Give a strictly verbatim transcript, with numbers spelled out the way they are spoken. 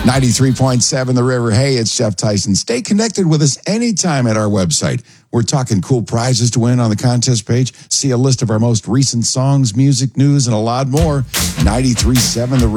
ninety-three point seven The River. Hey, it's Jeff Tyson. Stay connected with us anytime at our website. We're talking cool prizes to win on the contest page. See a list of our most recent songs, music news, and a lot more. ninety-three point seven The River.